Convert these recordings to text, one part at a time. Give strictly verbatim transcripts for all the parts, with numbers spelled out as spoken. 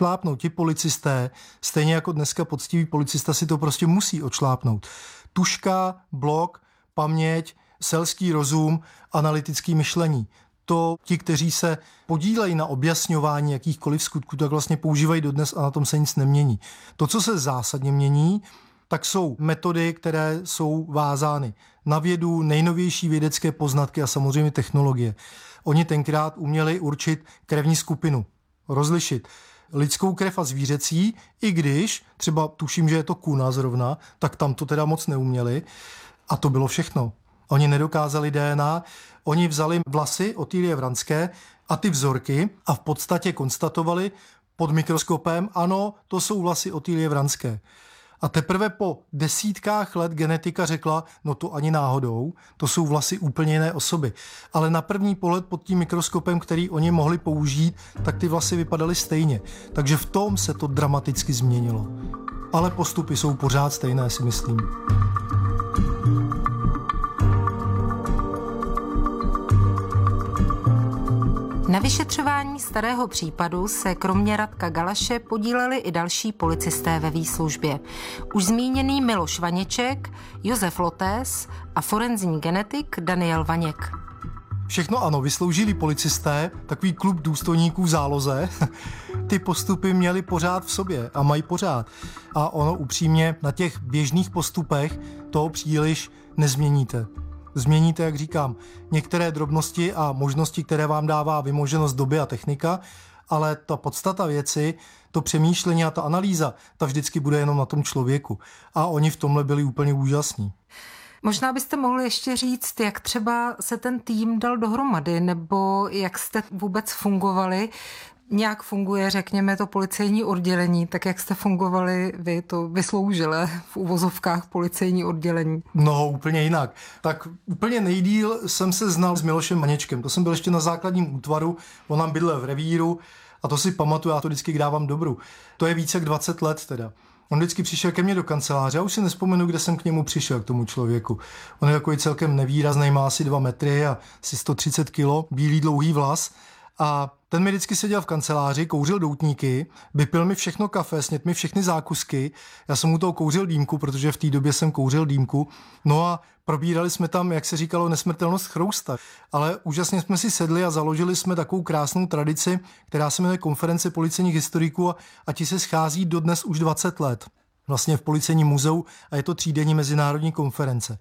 odšlápnout ti policisté, stejně jako dneska poctivý policista si to prostě musí odšlápnout. Tužka, blok, paměť, selský rozum, analytický myšlení. To ti, kteří se podílejí na objasňování jakýchkoliv skutků, tak vlastně používají dodnes a na tom se nic nemění. To, co se zásadně mění, tak jsou metody, které jsou vázány na vědu, nejnovější vědecké poznatky a samozřejmě technologie. Oni tenkrát uměli určit krevní skupinu, rozlišit lidskou krev a zvířecí, i když třeba tuším, že je to kuna zrovna, tak tam to teda moc neuměli a to bylo všechno. Oni nedokázali D N A, oni vzali vlasy Otýlie Vranské a ty vzorky a v podstatě konstatovali pod mikroskopem, ano, to jsou vlasy Otýlie Vranské. A teprve po desítkách let genetika řekla, no to ani náhodou, to jsou vlasy úplně jiné osoby. Ale na první pohled pod tím mikroskopem, který oni mohli použít, tak ty vlasy vypadaly stejně. Takže v tom se to dramaticky změnilo. Ale postupy jsou pořád stejné, si myslím. Na vyšetřování starého případu se kromě Radka Galaše podíleli i další policisté ve výslužbě. Už zmíněný Miloš Vaněček, Josef Lotés a forenzní genetik Daniel Vaněk. Všechno ano, vysloužili policisté, takový klub důstojníků v záloze. Ty postupy měli pořád v sobě a mají pořád. A ono upřímně na těch běžných postupech toho příliš nezměníte. Změníte, jak říkám, některé drobnosti a možnosti, které vám dává vymoženost doby a technika, ale ta podstata věci, to přemýšlení a ta analýza, ta vždycky bude jenom na tom člověku. A oni v tomhle byli úplně úžasní. Možná byste mohli ještě říct, jak třeba se ten tým dal dohromady, nebo jak jste vůbec fungovali. Nějak funguje, řekněme, to policejní oddělení, tak jak jste fungovali vy, to vysloužilé v uvozovkách policejní oddělení? No, úplně jinak. Tak úplně nejdýl jsem se znal s Milošem Vaněčkem. To jsem byl ještě na základním útvaru, on nám bydlel v revíru a to si pamatuju, já to vždycky dávám dobru. To je více jak dvacet let teda. On vždycky přišel ke mně do kanceláře a už si nespomenu, kde jsem k němu přišel, k tomu člověku. On je takový celkem nevýrazný, má asi dva metry a asi sto třicet kilo, bílý dlouhý vlas. A ten mi vždycky seděl v kanceláři, kouřil doutníky, vypil mi všechno kafe, snědl mi všechny zákusky. Já jsem mu toho kouřil dýmku, protože v té době jsem kouřil dýmku. No a probírali jsme tam, jak se říkalo, nesmrtelnost chrousta. Ale úžasně jsme si sedli a založili jsme takovou krásnou tradici, která se jmenuje Konference policejních historiků a, a ti se schází dodnes už dvacet let. Vlastně v Policejním muzeu a je to třídenní mezinárodní konference.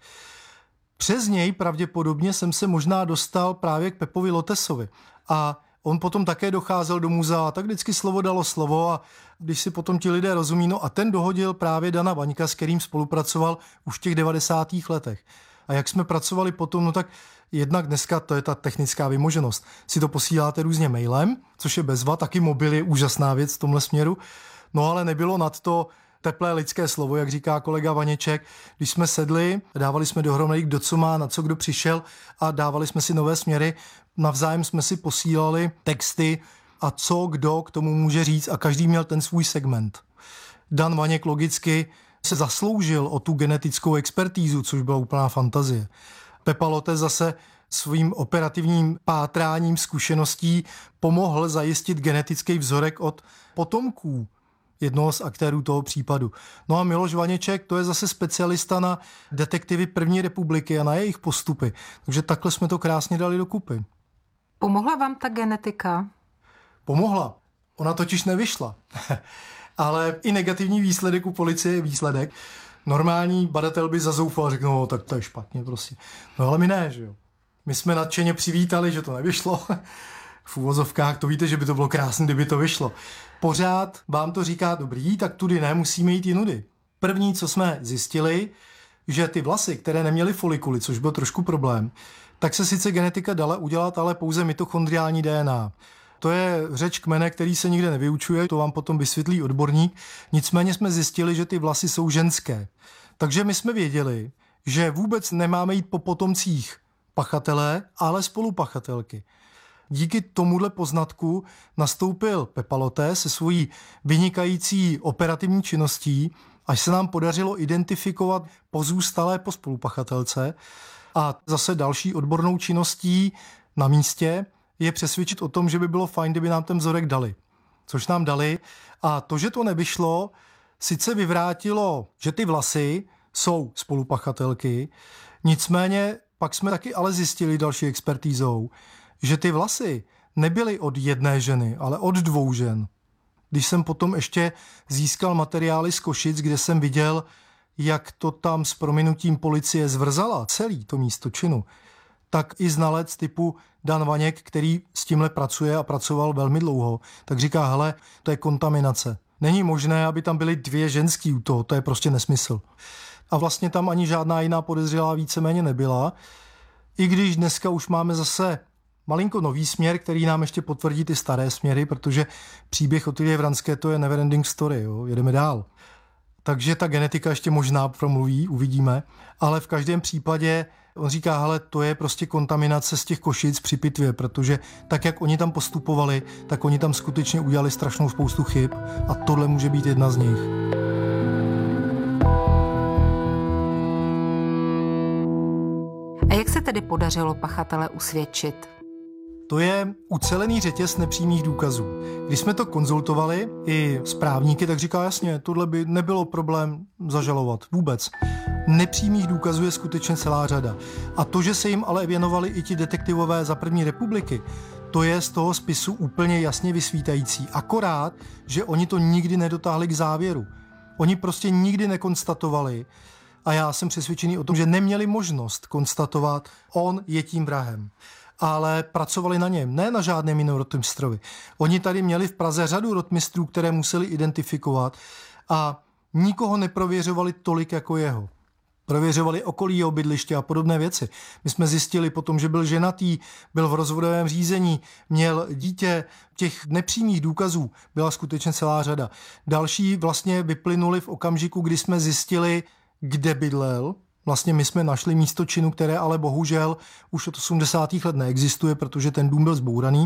Přes něj pravděpodobně jsem se možná dostal právě k Pepovi Lotesovi. A on potom také docházel do muzea a tak vždycky slovo dalo slovo a když si potom ti lidé rozumí, no a ten dohodil právě Dana Vaňka, s kterým spolupracoval už v těch devadesátých letech. A jak jsme pracovali potom, no tak jednak dneska to je ta technická vymoženost. Si to posíláte různě mailem, což je bezva, taky mobil je úžasná věc v tomhle směru. No ale nebylo nad to teplé lidské slovo, jak říká kolega Vaněček. Když jsme sedli, dávali jsme dohromady, kdo co má, na co kdo přišel a dávali jsme si nové směry. Navzájem jsme si posílali texty a co kdo k tomu může říct a každý měl ten svůj segment. Dan Vaněk logicky se zasloužil o tu genetickou expertízu, což byla úplná fantazie. Pepa Lotes zase svým operativním pátráním zkušeností pomohl zajistit genetický vzorek od potomků jednoho z aktérů toho případu. No a Miloš Vaněček, to je zase specialista na detektivy první republiky a na jejich postupy. Takže takhle jsme to krásně dali dokupy. Pomohla vám ta genetika? Pomohla. Ona totiž nevyšla. Ale i negativní výsledek u policie je výsledek. Normální badatel by zazoufal a řekl, no tak to je špatně prostě. No ale my ne, že jo. My jsme nadšeně přivítali, že to nevyšlo. V uvozovkách to víte, že by to bylo krásné, kdyby to vyšlo. Pořád vám to říká, dobrý, tak tudy ne, musíme jít jinudy. První, co jsme zjistili, že ty vlasy, které neměly folikuly, což byl trošku problém, tak se sice genetika dala udělat, ale pouze mitochondriální D N A. To je řeč kmene, který se nikde nevyučuje, to vám potom vysvětlí odborník. Nicméně jsme zjistili, že ty vlasy jsou ženské. Takže my jsme věděli, že vůbec nemáme jít po potomcích pachatele, ale spolupachatelky. Díky tomuhle poznatku nastoupil Pepa Lotes se svojí vynikající operativní činností, až se nám podařilo identifikovat pozůstalé po spolupachatelce a zase další odbornou činností na místě je přesvědčit o tom, že by bylo fajn, kdyby nám ten vzorek dali. což nám dali. A to, že to nevyšlo, sice vyvrátilo, že ty vlasy jsou spolupachatelky, nicméně pak jsme taky ale zjistili další expertízou, že ty vlasy nebyly od jedné ženy, ale od dvou žen. Když jsem potom ještě získal materiály z Košic, kde jsem viděl, jak to tam s prominutím policie zvrzala, celý to místo činu, tak i znalec typu Dan Vaněk, který s tímhle pracuje a pracoval velmi dlouho, tak říká, hele, to je kontaminace. Není možné, aby tam byly dvě ženský u toho, to je prostě nesmysl. A vlastně tam ani žádná jiná podezřelá víceméně nebyla, i když dneska už máme zase malinko nový směr, který nám ještě potvrdí ty staré směry, protože příběh Otilie Vranské to je neverending story, jo? Jedeme dál. Takže ta genetika ještě možná promluví, uvidíme, ale v každém případě on říká, hele, to je prostě kontaminace z těch Košic při pitvě, protože tak, jak oni tam postupovali, tak oni tam skutečně udělali strašnou spoustu chyb a tohle může být jedna z nich. A jak se tedy podařilo pachatele usvědčit? To je ucelený řetěz nepřímých důkazů. Když jsme to konzultovali i s právníky, tak říká jasně, tohle by nebylo problém zažalovat vůbec. Nepřímých důkazů je skutečně celá řada. A to, že se jim ale věnovali i ti detektivové za první republiky, to je z toho spisu úplně jasně vysvítající. Akorát, že oni to nikdy nedotáhli k závěru. Oni prostě nikdy nekonstatovali, a já jsem přesvědčený o tom, že neměli možnost konstatovat, on je tím vrahem. Ale pracovali na něm, ne na žádném jiném rotmistrovi. Oni tady měli v Praze řadu rotmistrů, které museli identifikovat a nikoho neprověřovali tolik jako jeho. Prověřovali okolí jeho bydliště a podobné věci. My jsme zjistili potom, že byl ženatý, byl v rozvodovém řízení, měl dítě, těch nepřímých důkazů byla skutečně celá řada. Další vlastně vyplynuli v okamžiku, kdy jsme zjistili, kde bydlel. Vlastně my jsme našli místo činu, které ale bohužel už od osmdesátých let neexistuje, protože ten dům byl zbouraný.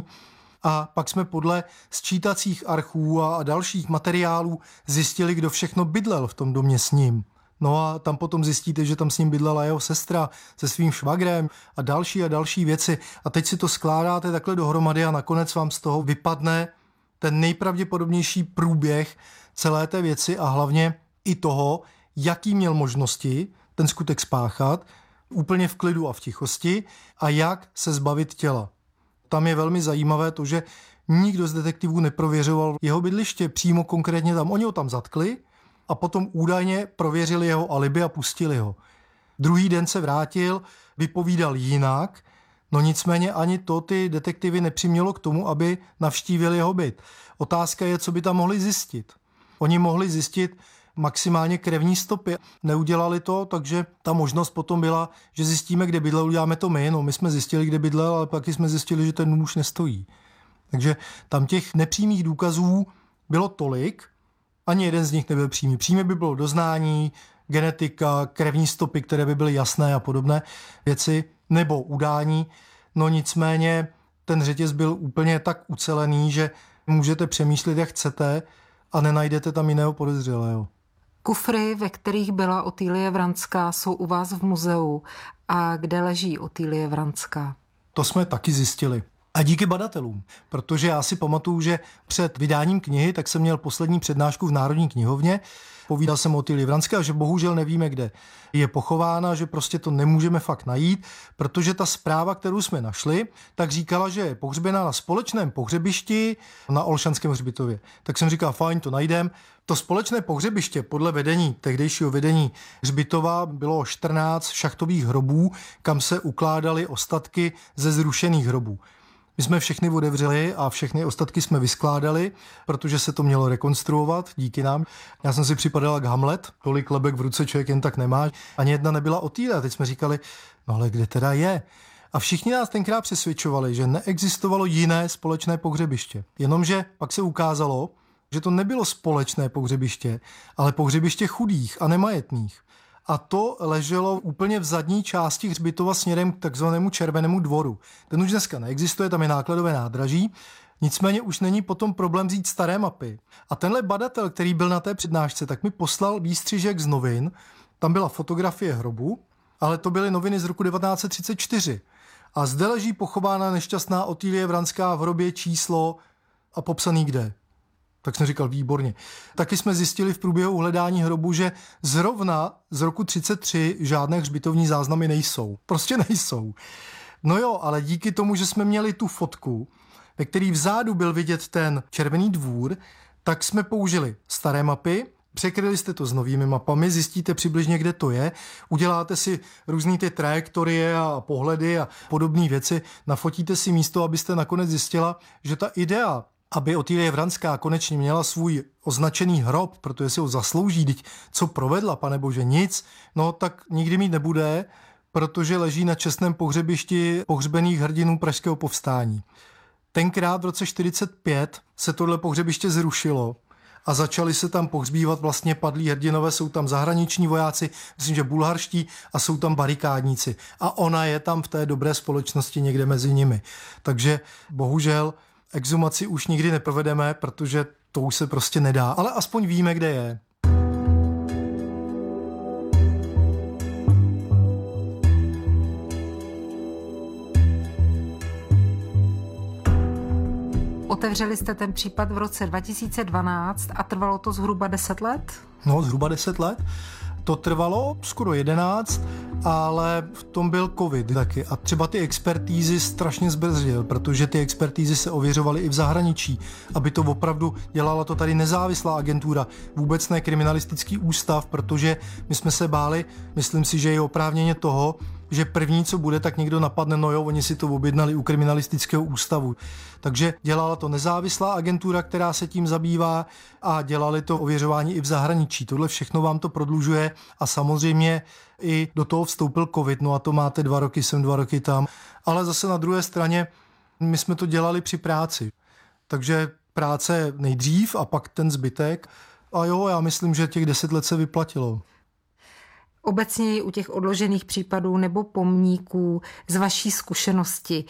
A pak jsme podle sčítacích archů a dalších materiálů zjistili, kdo všechno bydlel v tom domě s ním. No a tam potom zjistíte, že tam s ním bydlela jeho sestra se svým švagrem a další a další věci. A teď si to skládáte takhle dohromady a nakonec vám z toho vypadne ten nejpravděpodobnější průběh celé té věci a hlavně i toho, jaký měl možnosti ten skutek spáchat, úplně v klidu a v tichosti a jak se zbavit těla. Tam je velmi zajímavé to, že nikdo z detektivů neprověřoval jeho bydliště, přímo konkrétně tam. Oni ho tam zatkli a potom údajně prověřili jeho alibi a pustili ho. Druhý den se vrátil, vypovídal jinak, no nicméně ani to ty detektivy nepřimělo k tomu, aby navštívili jeho byt. Otázka je, co by tam mohli zjistit. Oni mohli zjistit maximálně krevní stopy. Neudělali to, takže ta možnost potom byla, že zjistíme, kde bydlel, uděláme to my. No, my jsme zjistili, kde bydlel, ale pak jsme zjistili, že ten dům už nestojí. Takže tam těch nepřímých důkazů bylo tolik, ani jeden z nich nebyl přímý. Přímý by bylo doznání, genetika, krevní stopy, které by byly jasné a podobné věci, nebo udání. No nicméně ten řetěz byl úplně tak ucelený, že můžete přemýšlet, jak chcete, a nenajdete tam jiného podezřelého. Kufry, ve kterých byla Otilie Vranská, jsou u vás v muzeu. A kde leží Otilie Vranská? To jsme taky zjistili. A díky badatelům, protože já si pamatuju, že před vydáním knihy tak jsem měl poslední přednášku v Národní knihovně. Povídal jsem o Otilii Vranské, že bohužel nevíme, kde je pochována, že prostě to nemůžeme fakt najít, protože ta zpráva, kterou jsme našli, tak říkala, že je pohřbena na společném pohřebišti na Olšanském hřbitově. Tak jsem říkal, fajn, to najdem. To společné pohřebiště podle vedení, tehdejšího vedení hřbitova bylo čtrnáct šachtových hrobů, kam se ukládaly ostatky ze zrušených hrobů. My jsme všechny otevřeli a všechny ostatky jsme vyskládali, protože se to mělo rekonstruovat díky nám. Já jsem si připadal jak Hamlet, tolik lebek v ruce člověk jen tak nemá. Ani jedna nebyla Otília. Teď jsme říkali, no ale kde teda je? A všichni nás tenkrát přesvědčovali, že neexistovalo jiné společné pohřebiště. Jenomže pak se ukázalo, že to nebylo společné pohřebiště, ale pohřebiště chudých a nemajetných. A to leželo úplně v zadní části hřbitova směrem k takzvanému Červenému dvoru. Ten už dneska neexistuje, tam je nákladové nádraží, nicméně už není potom problém vzít staré mapy. A tenhle badatel, který byl na té přednášce, tak mi poslal výstřižek z novin, tam byla fotografie hrobu, ale to byly noviny z roku devatenáct set třicet čtyři. A zde leží pochována nešťastná Otilie Vranská v hrobě číslo a popsaný kde. Tak jsem říkal, výborně. Taky jsme zjistili v průběhu hledání hrobu, že zrovna z roku třicet tři žádné hřbitovní záznamy nejsou. Prostě nejsou. No jo, ale díky tomu, že jsme měli tu fotku, ve který vzadu byl vidět ten červený dvůr, tak jsme použili staré mapy, překryli jste to s novými mapami, zjistíte přibližně, kde to je, uděláte si různý ty trajektorie a pohledy a podobné věci, nafotíte si místo, abyste nakonec zjistila, že ta idea, aby Otýlie Vranská konečně měla svůj označený hrob, protože si ho zaslouží, teď co provedla, panebože, nic, no tak nikdy mít nebude, protože leží na čestném pohřebišti pohřbených hrdinů pražského povstání. Tenkrát v roce čtyřicet pět se tohle pohřebiště zrušilo a začali se tam pohřbívat vlastně padlí hrdinové, jsou tam zahraniční vojáci, myslím, že bulharští, a jsou tam barikádníci. A ona je tam v té dobré společnosti někde mezi nimi. Takže bohužel exhumaci už nikdy neprovedeme, protože to už se prostě nedá, ale aspoň víme, kde je. Otevřeli jste ten případ v roce dva tisíce dvanáct a trvalo to zhruba deset let? No, zhruba deset let. To trvalo skoro jedenáct, ale v tom byl covid taky. A třeba ty expertízy strašně zbrzdil, protože ty expertízy se ověřovaly i v zahraničí, aby to opravdu dělala to tady nezávislá agentura, vůbec ne kriminalistický ústav, protože my jsme se báli, myslím si, že je oprávněně toho, že první, co bude, tak někdo napadne, no jo, oni si to objednali u kriminalistického ústavu. Takže dělala to nezávislá agentura, která se tím zabývá, a dělali to ověřování i v zahraničí. Tohle všechno vám to prodlužuje a samozřejmě i do toho vstoupil covid, no a to máte dva roky sem, dva roky tam. Ale zase na druhé straně my jsme to dělali při práci. Takže práce nejdřív a pak ten zbytek. A jo, já myslím, že těch deset let se vyplatilo. Obecně u těch odložených případů nebo pomníků z vaší zkušenosti,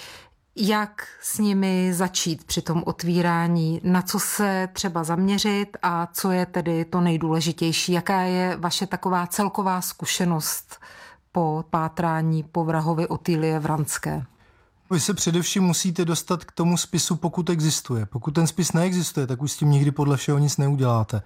jak s nimi začít při tom otvírání, na co se třeba zaměřit a co je tedy to nejdůležitější? Jaká je vaše taková celková zkušenost po pátrání po vrahovi Otýlie Vranské? Vy se především musíte dostat k tomu spisu, pokud existuje. Pokud ten spis neexistuje, tak už s tím nikdy podle všeho nic neuděláte.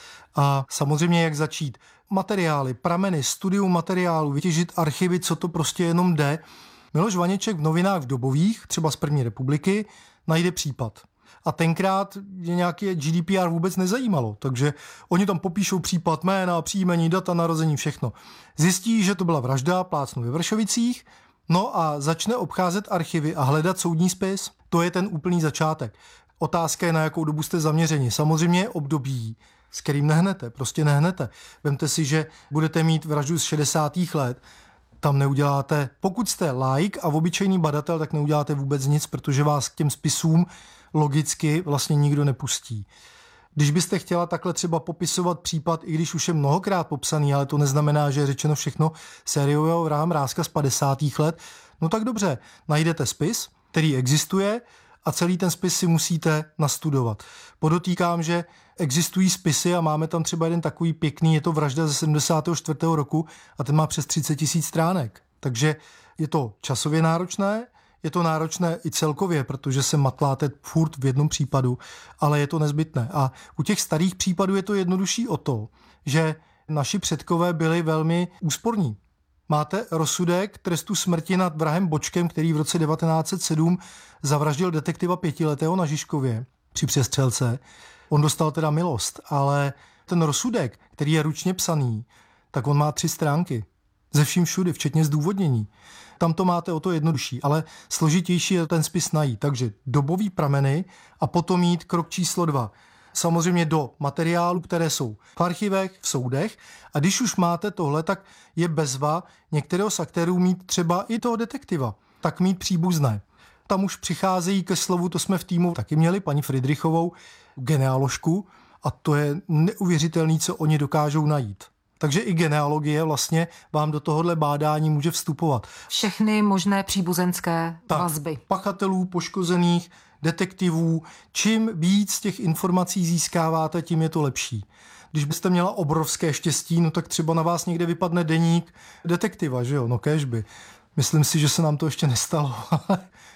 A samozřejmě jak začít? Materiály, prameny, studium materiálu, vytěžit archivy, co to prostě jenom jde. Miloš Vaněček v novinách v dobových, třeba z první republiky, najde případ. A tenkrát je nějaké G D P R vůbec nezajímalo, takže oni tam popíšou případ, jména, příjmení, data narození, všechno. Zjistí, že to byla vražda, plácnu ve Vršovicích, no a začne obcházet archivy a hledat soudní spis. To je ten úplný začátek. Otázka je, na jakou dobu jste zaměřeni. Samozřejmě je období, s kterým nehnete, prostě nehnete. Vemte si, že budete mít vraždu z šedesátých let, tam neuděláte, pokud jste laik a obyčejný badatel, tak neuděláte vůbec nic, protože vás k těm spisům logicky vlastně nikdo nepustí. Když byste chtěla takhle třeba popisovat případ, i když už je mnohokrát popsaný, ale to neznamená, že je řečeno všechno sériového vraha Mrázka z padesátých let, no tak dobře, najdete spis, který existuje, a celý ten spis si musíte nastudovat. Podotýkám, že existují spisy a máme tam třeba jeden takový pěkný, je to vražda ze sedmdesátého čtvrtého roku a ten má přes třicet tisíc stránek. Takže je to časově náročné, je to náročné i celkově, protože se matláte furt v jednom případu, ale je to nezbytné. A u těch starých případů je to jednodušší o to, že naši předkové byli velmi úsporní. Máte rozsudek trestu smrti nad vrahem Bočkem, který v roce devatenáct set sedm zavraždil detektiva pětiletého na Žižkově při přestřelce. On dostal teda milost, ale ten rozsudek, který je ručně psaný, tak on má tři stránky. Ze vším všudy, včetně zdůvodnění. Tam to máte o to jednodušší, ale složitější je ten spis najít. Takže dobový prameny a potom jít krok číslo dva. Samozřejmě do materiálů, které jsou v archivech, v soudech. A když už máte tohle, tak je bezva některého z aktérů mít třeba i toho detektiva. Tak mít příbuzné. Tam už přicházejí ke slovu, to jsme v týmu taky měli, paní Fridrichovou, genealožku, a to je neuvěřitelné, co oni dokážou najít. Takže i genealogie vlastně vám do tohohle bádání může vstupovat. Všechny možné příbuzenské tak, vazby. Pachatelů, poškozených, detektivů. Čím víc těch informací získáváte, tím je to lepší. Když byste měla obrovské štěstí, no tak třeba na vás někde vypadne deník detektiva, že jo? No kéžby. Myslím si, že se nám to ještě nestalo.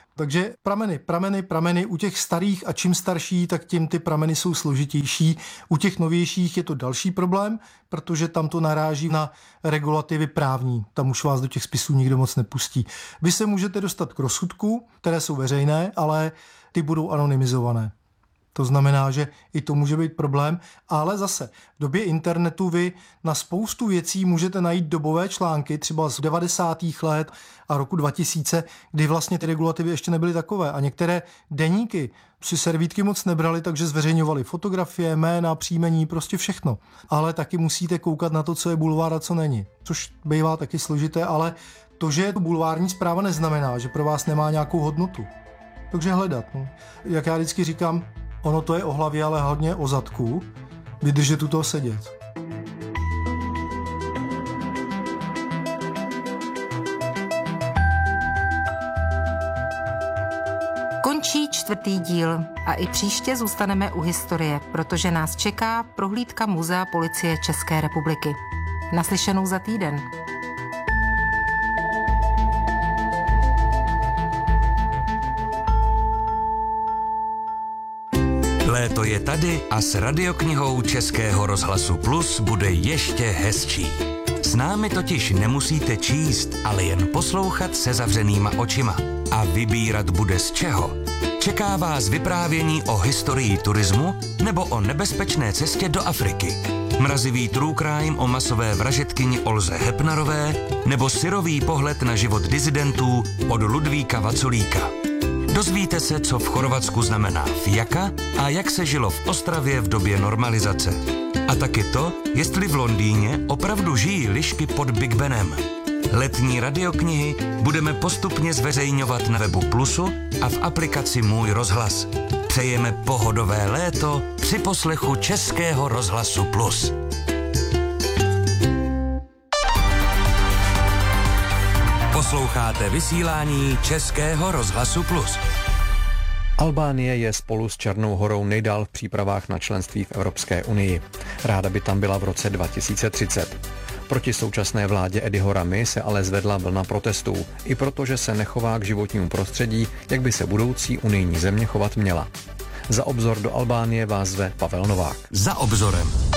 Takže prameny, prameny, prameny, u těch starých a čím starší, tak tím ty prameny jsou složitější. U těch novějších je to další problém, protože tam to naráží na regulativy právní. Tam už vás do těch spisů nikdo moc nepustí. Vy se můžete dostat k rozsudku, které jsou veřejné, ale ty budou anonymizované. To znamená, že i to může být problém, ale zase v době internetu vy na spoustu věcí můžete najít dobové články, třeba z devadesátých let a roku dva tisíce, kdy vlastně ty regulativy ještě nebyly takové a některé deníky si servítky moc nebrali, takže zveřejňovali fotografie, jména, příjmení, prostě všechno. Ale taky musíte koukat na to, co je bulvár a co není, což bývá taky složité, ale to, že je to bulvární zpráva, neznamená, že pro vás nemá nějakou hodnotu. Takže hledat. No. Jak já vždycky říkám, ono to je o hlavě, ale hodně o zadku. Vydržet u toho sedět. Končí čtvrtý díl a i příště zůstaneme u historie, protože nás čeká prohlídka Muzea policie České republiky. Naslyšenou za týden. Léto je tady a s radioknihou Českého rozhlasu Plus bude ještě hezčí. S námi totiž nemusíte číst, ale jen poslouchat se zavřenýma očima. A vybírat bude z čeho. Čeká vás vyprávění o historii turismu nebo o nebezpečné cestě do Afriky. Mrazivý true crime o masové vražedkyni Olze Hepnarové nebo syrový pohled na život disidentů od Ludvíka Vaculíka. Dozvíte se, co v Chorvatsku znamená fijaka a jak se žilo v Ostravě v době normalizace. A taky to, jestli v Londýně opravdu žijí lišky pod Big Benem. Letní radioknihy budeme postupně zveřejňovat na webu Plusu a v aplikaci Můj rozhlas. Přejeme pohodové léto při poslechu Českého rozhlasu Plus. Posloucháte vysílání Českého rozhlasu Plus. Albánie je spolu s Černou Horou nejdál v přípravách na členství v Evropské unii. Ráda by tam byla v roce dva tisíce třicet. Proti současné vládě Edyho Ramy se ale zvedla vlna protestů, i protože se nechová k životnímu prostředí, jak by se budoucí unijní země chovat měla. Za obzor do Albánie vás zve Pavel Novák. Za obzorem.